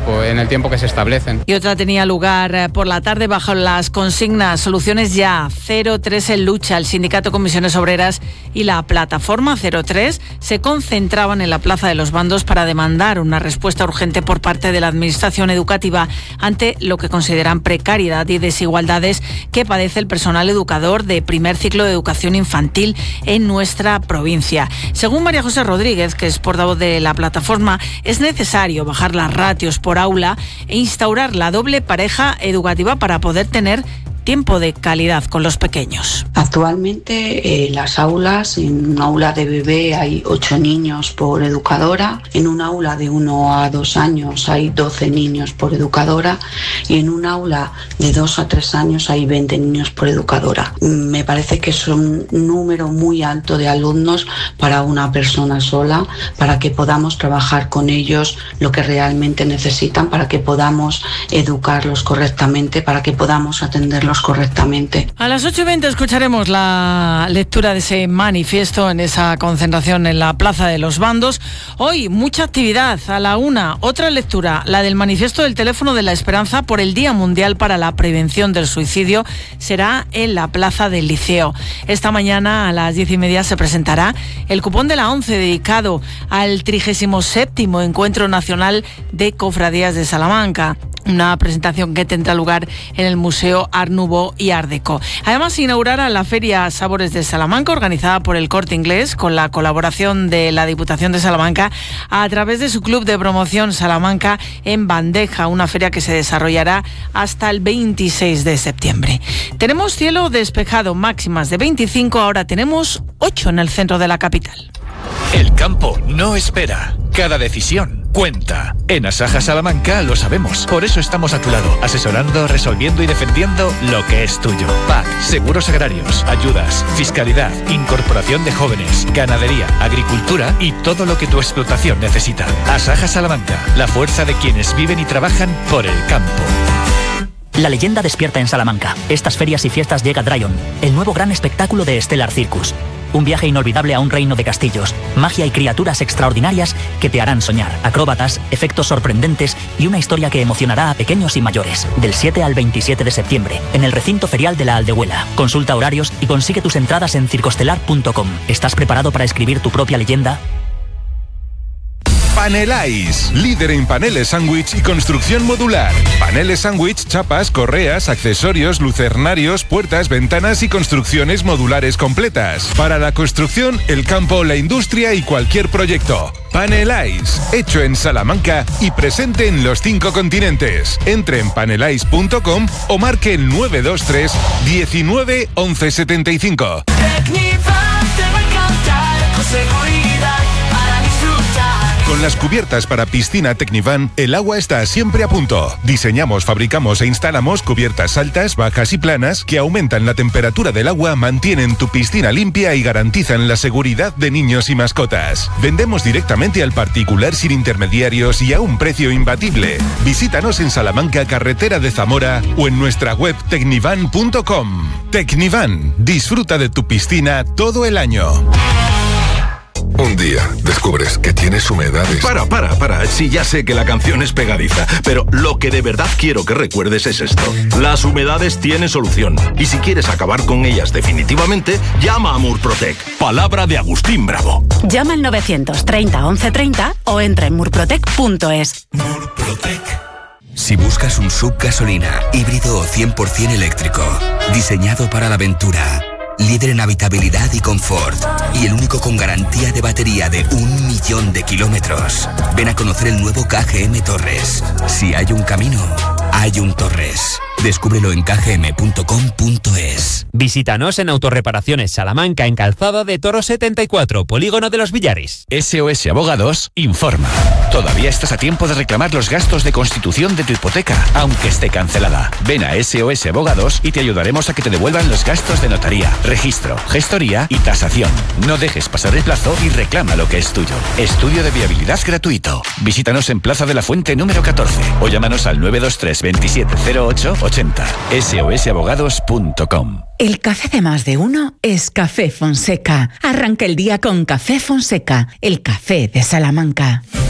en el tiempo que se establecen. Y otra tenía lugar por la tarde bajo las consignas Soluciones Ya, 03 en lucha. El sindicato Comisiones Obreras y la plataforma 03 se concentraban en la Plaza de los Bandos para demandar una respuesta urgente por parte de la Administración educativa ante lo que consideran precariedad y desigualdades que padece el personal educador de primer ciclo de educación infantil en nuestra provincia. Según María José Rodríguez, que es portavoz de la plataforma, es necesario bajar las ratios por aula e instaurar la doble pareja educativa para poder tener tiempo de calidad con los pequeños. Actualmente las aulas, en un aula de bebé hay 8 niños por educadora, en un aula de 1 a 2 años hay 12 niños por educadora y en un aula de 2 a 3 años hay 20 niños por educadora. Me parece que es un número muy alto de alumnos para una persona sola, para que podamos trabajar con ellos lo que realmente necesitan, para que podamos educarlos correctamente, para que podamos atenderlos correctamente. A las 8:20 escucharemos la lectura de ese manifiesto en esa concentración en la Plaza de los Bandos. Hoy mucha actividad. A la 1, otra lectura, la del manifiesto del teléfono de la esperanza por el Día Mundial para la Prevención del Suicidio, será en la Plaza del Liceo. Esta mañana a las 10:30 se presentará el cupón de la 11 dedicado al 37º Encuentro Nacional de Cofradías de Salamanca. Una presentación que tendrá lugar en el Museo Art Nouveau y Art Deco. Además, se inaugurará la Feria Sabores de Salamanca, organizada por el Corte Inglés, con la colaboración de la Diputación de Salamanca, a través de su Club de Promoción Salamanca en Bandeja, una feria que se desarrollará hasta el 26 de septiembre. Tenemos cielo despejado, máximas de 25, ahora tenemos 8 en el centro de la capital. El campo no espera. Cada decisión cuenta. En Asaja Salamanca lo sabemos. Por eso estamos a tu lado, asesorando, resolviendo y defendiendo lo que es tuyo. PAC, seguros agrarios, ayudas, fiscalidad, incorporación de jóvenes, ganadería, agricultura y todo lo que tu explotación necesita. Asaja Salamanca, la fuerza de quienes viven y trabajan por el campo. La leyenda despierta en Salamanca. Estas ferias y fiestas llega Dryon, el nuevo gran espectáculo de Stellar Circus. Un viaje inolvidable a un reino de castillos, magia y criaturas extraordinarias que te harán soñar, acróbatas, efectos sorprendentes y una historia que emocionará a pequeños y mayores. Del 7 al 27 de septiembre, en el recinto ferial de la Aldehuela. Consulta horarios y consigue tus entradas en circostelar.com. ¿Estás preparado para escribir tu propia leyenda? Paneláis, líder en paneles sándwich y construcción modular. Paneles sándwich, chapas, correas, accesorios, lucernarios, puertas, ventanas y construcciones modulares completas. Para la construcción, el campo, la industria y cualquier proyecto. Paneláis, hecho en Salamanca y presente en los 5 continentes. Entre en paneláis.com o marque el 923 19 11 75. Tecnifan te va a encantar, con seguridad para disfrutar. Con las cubiertas para piscina Tecnifan, el agua está siempre a punto. Diseñamos, fabricamos e instalamos cubiertas altas, bajas y planas que aumentan la temperatura del agua, mantienen tu piscina limpia y garantizan la seguridad de niños y mascotas. Vendemos directamente al particular sin intermediarios y a un precio imbatible. Visítanos en Salamanca, carretera de Zamora o en nuestra web tecnifan.com. Tecnifan, disfruta de tu piscina todo el año. Un día descubres que tienes humedades. Para. Sí, ya sé que la canción es pegadiza, pero lo que de verdad quiero que recuerdes es esto. Las humedades tienen solución. Y si quieres acabar con ellas definitivamente, llama a Murprotec. Palabra de Agustín Bravo. Llama al 930 1130 o entra en murprotec.es. Murprotec. Si buscas un SUV gasolina, híbrido o 100% eléctrico, diseñado para la aventura, líder en habitabilidad y confort, y el único con garantía de batería de 1.000.000 de kilómetros. Ven a conocer el nuevo KGM Torres. Si hay un camino, hay un Torres. Descúbrelo en kgm.com.es. Visítanos en Autorreparaciones Salamanca, en Calzada de Toro 74, Polígono de los Villares. SOS Abogados informa. Todavía estás a tiempo de reclamar los gastos de constitución de tu hipoteca, aunque esté cancelada. Ven a SOS Abogados y te ayudaremos a que te devuelvan los gastos de notaría, registro, gestoría y tasación. No dejes pasar el plazo y reclama lo que es tuyo. Estudio de viabilidad gratuito. Visítanos en Plaza de la Fuente número 14 o llámanos al 923 27 08 80. sosabogados.com. El café de más de uno es Café Fonseca. Arranca el día con Café Fonseca, el café de Salamanca.